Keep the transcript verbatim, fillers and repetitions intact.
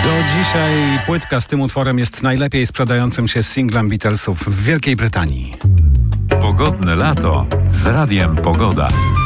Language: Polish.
Do dzisiaj płytka z tym utworem jest najlepiej sprzedającym się singlem Beatlesów w Wielkiej Brytanii. Pogodne lato z Radiem Pogoda.